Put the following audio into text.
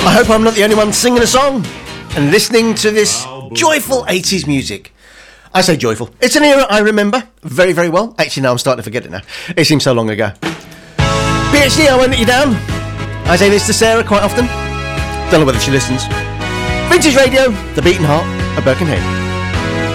I hope I'm not the only one singing a song and listening to this joyful 80s music. I say joyful. It's an era I remember very, very well. Actually, now I'm starting to forget it now. It seems so long ago. PhD, I won't let you down. I say this to Sarah quite often. Don't know whether she listens. Vintage Radio, the beating heart of Birkenhead.